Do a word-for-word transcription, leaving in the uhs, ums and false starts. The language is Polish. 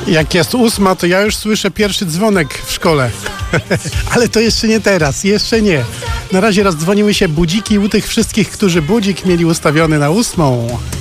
Jak jest ósma, to ja już słyszę pierwszy dzwonek w szkole. Ale to jeszcze nie teraz, jeszcze nie. Na razie rozdzwoniły się budziki u tych wszystkich, którzy budzik mieli ustawiony na ósmą.